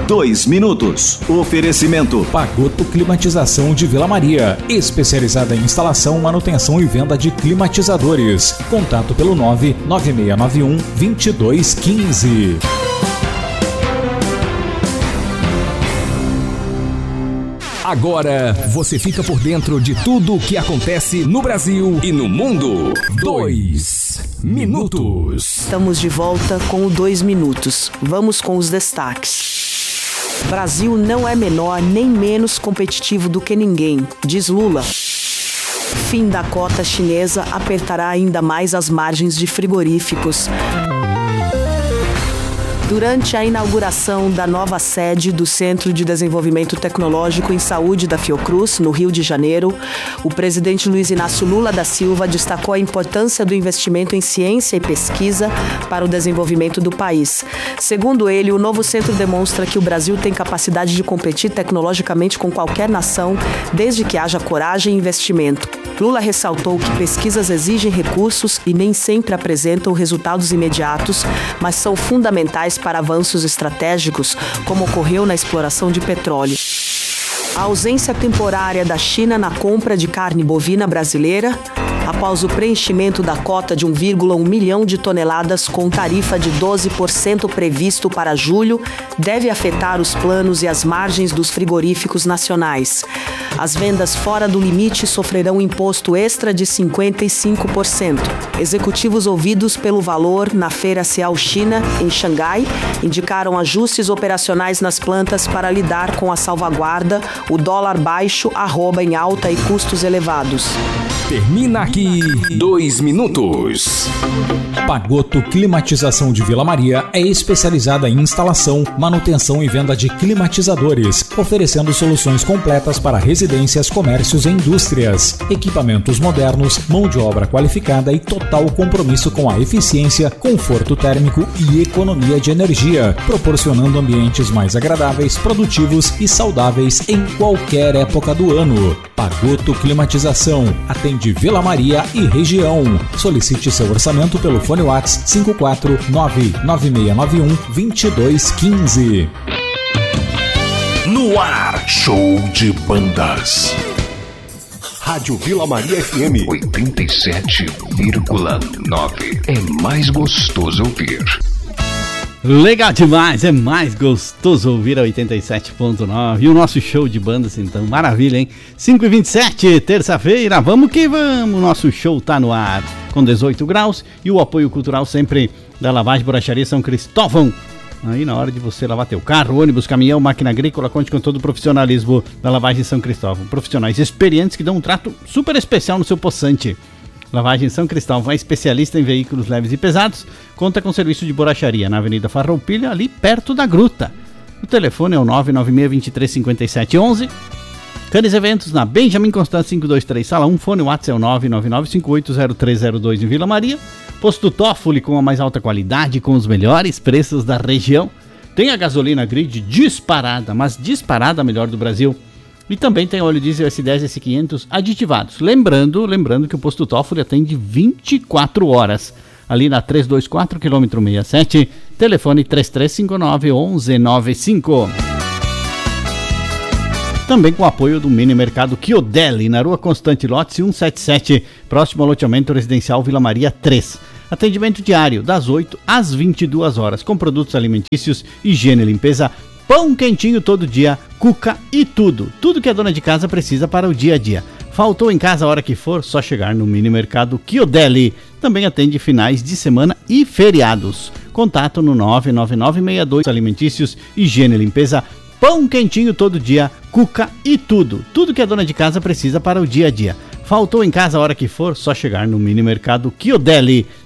2 minutos. Oferecimento Pagotto Climatização de Vila Maria, especializada em instalação, manutenção e venda de climatizadores. Contato pelo 99691-2215. Agora você fica por dentro de tudo o que acontece no Brasil e no mundo. 2 minutos. Estamos de volta com o 2 minutos. Vamos com os destaques. Brasil não é menor nem menos competitivo do que ninguém, diz Lula. Fim da cota chinesa apertará ainda mais as margens de frigoríficos. Durante a inauguração da nova sede do Centro de Desenvolvimento Tecnológico em Saúde da Fiocruz, no Rio de Janeiro, o presidente Luiz Inácio Lula da Silva destacou a importância do investimento em ciência e pesquisa para o desenvolvimento do país. Segundo ele, o novo centro demonstra que o Brasil tem capacidade de competir tecnologicamente com qualquer nação, desde que haja coragem e investimento. Lula ressaltou que pesquisas exigem recursos e nem sempre apresentam resultados imediatos, mas são fundamentais para avanços estratégicos, como ocorreu na exploração de petróleo. A ausência temporária da China na compra de carne bovina brasileira, após o preenchimento da cota de 1,1 milhão de toneladas com tarifa de 12% previsto para julho, deve afetar os planos e as margens dos frigoríficos nacionais. As vendas fora do limite sofrerão imposto extra de 55%. Executivos ouvidos pelo Valor na Feira Cial China, em Xangai, indicaram ajustes operacionais nas plantas para lidar com a salvaguarda, o dólar baixo, arroba em alta e custos elevados. Termina aqui 2 minutos. Pagotto Climatização de Vila Maria é especializada em instalação, manutenção e venda de climatizadores, oferecendo soluções completas para residências, comércios e indústrias. Equipamentos modernos, mão de obra qualificada e total compromisso com a eficiência, conforto térmico e economia de energia, proporcionando ambientes mais agradáveis, produtivos e saudáveis em qualquer época do ano. Pagotto Climatização atende Vila Maria e região. Solicite seu orçamento pelo fone WhatsApp 549-9691-2215. No ar, show de bandas. Rádio Vila Maria FM 87,9. É mais gostoso ouvir. Legal demais, é mais gostoso ouvir a 87.9 e o nosso show de bandas, então, maravilha, hein? 5h27, terça-feira, vamos que vamos, nosso show tá no ar, com 18 graus e o apoio cultural sempre da Lavagem Borracharia São Cristóvão. Aí na hora de você lavar teu carro, ônibus, caminhão, máquina agrícola, conte com todo o profissionalismo da Lavagem São Cristóvão. Profissionais experientes que dão um trato super especial no seu poçante. Lavagem São Cristóvão é especialista em veículos leves e pesados, conta com serviço de borracharia na Avenida Farroupilha, ali perto da Gruta. O telefone é o 996-235711. Canes Eventos na Benjamin Constant 523 Sala 1, fone WhatsApp é o 999580302 em Vila Maria. Posto Toffoli com a mais alta qualidade, com os melhores preços da região. Tem a gasolina grid disparada, mas disparada a melhor do Brasil. E também tem óleo diesel S10 e S500 aditivados. Lembrando que o Posto Toffoli atende 24 horas. Ali na 324 km 67, telefone 3359-1195. Também com o apoio do Mini Mercado Chiodelli, na Rua Constante Lotes 177, próximo ao loteamento residencial Vila Maria 3. Atendimento diário, das 8 às 22 horas, com produtos alimentícios, higiene e limpeza, pão quentinho todo dia, cuca e tudo. Tudo que a dona de casa precisa para o dia a dia. Faltou em casa a hora que for, só chegar no Mini Mercado Chiodelli. Também atende finais de semana e feriados. Contato no 99962 alimentícios, higiene e limpeza, pão quentinho todo dia, cuca e tudo. Tudo que a dona de casa precisa para o dia a dia. Faltou em casa a hora que for, só chegar no Mini Mercado Chiodelli.